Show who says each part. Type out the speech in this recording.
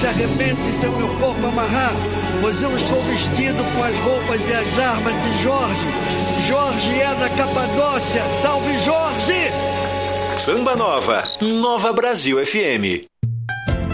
Speaker 1: se arrepende de seu meu corpo amarrar, pois eu estou vestido com as roupas e as armas de Jorge. Jorge é da Capadócia, salve Jorge!
Speaker 2: Samba Nova, Nova Brasil FM.